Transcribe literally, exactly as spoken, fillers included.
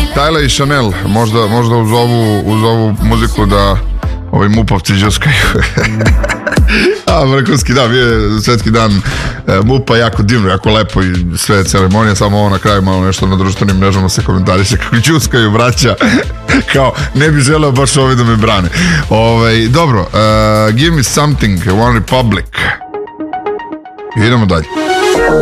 Tyler i Chanel, možda, možda uz ovu, uz ovu muziku da ovi mupovci džuskaju. A, vrhunski dan, bio je svetski dan e, mupa, jako divno, jako lepo i sve ceremonije, samo ovo na kraju malo nešto na društvenim mrežama se komentariše kako džuskaju braća, kao ne bi želeo baš ovi da me brane. Ovaj, dobro, uh, Give Me Something, One Republic. Idemo dalje.